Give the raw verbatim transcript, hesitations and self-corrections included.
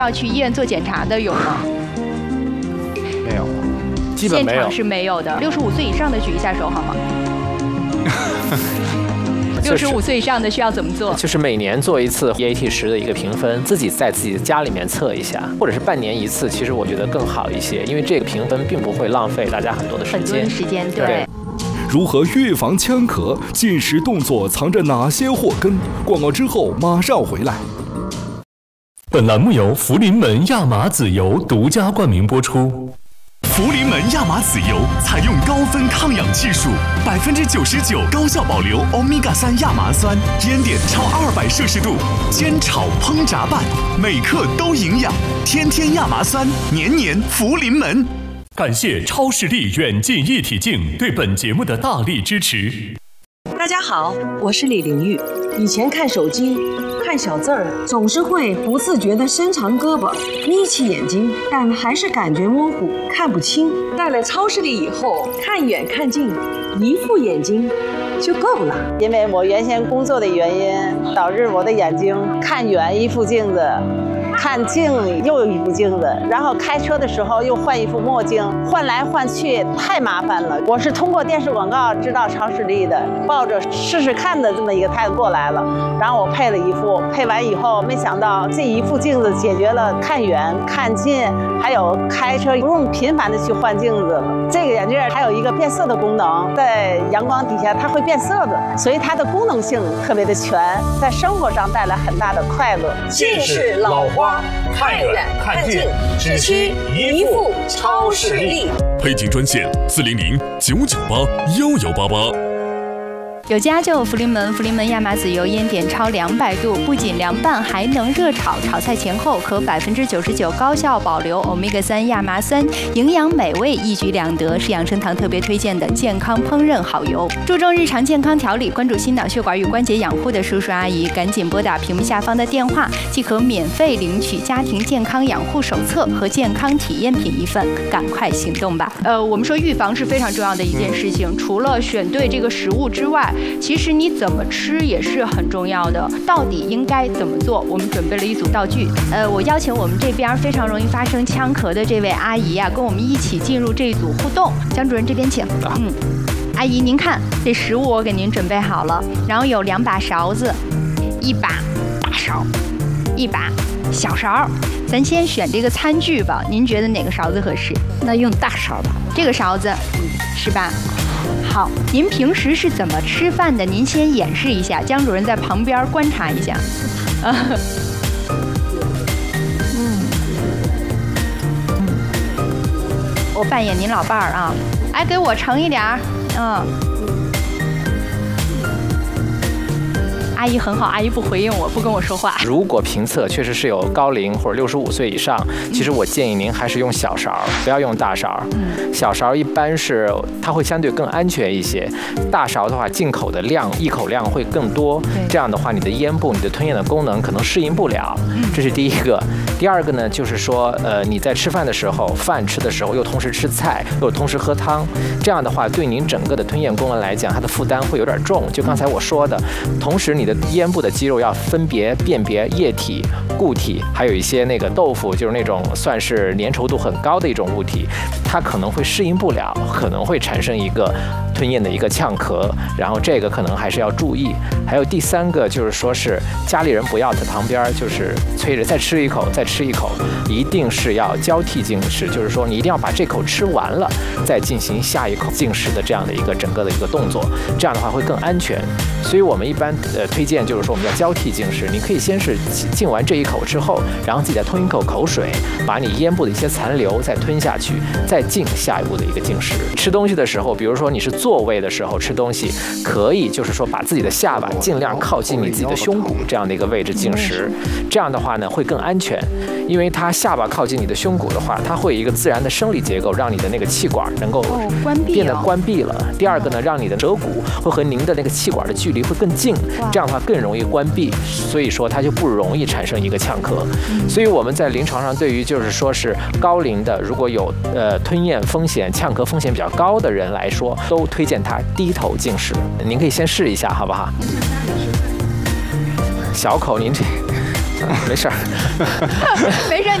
要去医院做检查的有吗？ 没有，基本没有。 现场是没有的。六十五岁以上的举一下手好吗？六十五岁以上的需要怎么做？ 就是每年做一次 E A T 十的一个评分，自己在自己的家里面测一下，或者是半年一次，其实我觉得更好一些，因为这个评分并不会浪费大家很多的时间。 很多时间，对。对如何预防枪咳？进食动作藏着哪些祸根？广告之后马上回来。 本栏目由福临门亚麻籽油独家冠名播出。 福临门亚麻籽油采用高分抗氧技术，百分之九十九高效保留欧米伽三亚麻酸，烟点超二百摄氏度，煎炒烹炸拌，每克都营养。天天亚麻酸，年年福临门。 感谢超视力远近一体镜对本节目的大力支持。 大家好，我是李玲玉。以前看手机看小字儿，总是会不自觉地伸长胳膊，眯起眼睛，但还是感觉模糊，看不清。戴了超视力以后，看远看近，一副眼睛就够了。 因为我原先工作的原因，导致我的眼睛看远一副镜子，看近又一副镜子，然后开车的时候又换一副墨镜，换来换去太麻烦了。我是通过电视广告知道超视力的，抱着试试看的这么一个态度过来了。然后我配了一副，配完以后，没想到这一副镜子解决了看远、看近，还有开车不用频繁的去换镜子了。这个眼镜还有一个变色的功能，在阳光底下它会变色的，所以它的功能性特别的全，在生活上带来很大的快乐。 近视老花，看远看近，只需一副超视力。 配镜专线：四零零九九八幺幺八八。 有家就有福临门，福临门亚麻籽油烟点超两百度，不仅凉拌，还能热炒，炒菜前后可百分之九十九高效保留欧米伽三亚麻酸，营养美味，一举两得，是养生堂特别推荐的健康烹饪好油。注重日常健康调理，关注心脑血管与关节养护的叔叔阿姨，赶紧拨打屏幕下方的电话，即可免费领取家庭健康养护手册和健康体验品一份，赶快行动吧！呃，我们说预防是非常重要的一件事情，除了选对这个食物之外，其实你怎么吃也是很重要的，到底应该怎么做？我们准备了一组道具，呃，我邀请我们这边非常容易发生呛咳的这位阿姨啊，跟我们一起进入这一组互动。江主任这边请。嗯，阿姨您看，这食物我给您准备好了，然后有两把勺子，一把大勺，一把小勺。咱先选这个餐具吧，您觉得哪个勺子合适？ 那用大勺吧。 这个勺子，嗯，是吧？好，您平时是怎么吃饭的？您先演示一下，江主任在旁边观察一下。嗯，我扮演您老伴儿啊，哎，给我盛一点儿，嗯。阿姨很好，阿姨不回应我，不跟我说话。 如果评测确实是有高龄或者六十五岁以上，其实我建议您还是用小勺，不要用大勺。嗯，小勺一般是它会相对更安全一些，大勺的话进口的量一口量会更多，这样的话你的咽部、你的吞咽的功能可能适应不了。这是第一个。第二个呢，就是说，呃，你在吃饭的时候，饭吃的时候又同时吃菜，又同时喝汤，这样的话对您整个的吞咽功能来讲，它的负担会有点重。就刚才我说的，同时你的咽部的肌肉要分别辨别液体、固体，还有一些那个豆腐，就是那种算是粘稠度很高的一种物体，它可能会适应不了，可能会产生一个吞咽的一个呛咳，然后这个可能还是要注意。还有第三个就是说是家里人不要在旁边就是催着再吃一口再吃一口，一定是要交替进食，就是说你一定要把这口吃完了再进行下一口进食的这样的一个整个的一个动作，这样的话会更安全。所以我们一般呃推荐就是说我们要交替进食，你可以先是进完这一口之后，然后自己再吞一口口水，把你咽部的一些残留再吞下去，再进下一步的一个进食。吃东西的时候，比如说你是座位的时候吃东西，可以就是说把自己的下巴尽量靠近你自己的胸骨这样的一个位置进食，这样的话呢会更安全，因为它下巴靠近你的胸骨的话，它会有一个自然的生理结构，让你的那个气管能够变得关闭了。第二个呢，让你的舌骨会和您的那个气管的距离会更近，这样的话更容易关闭，所以说它就不容易产生一个呛咳。所以我们在临床上对于就是说是高龄的，如果有呃吞咽风险、呛咳风险比较高的人来说，都推荐他低头进食。您可以先试一下，好不好？小口您这没事儿， 没事儿。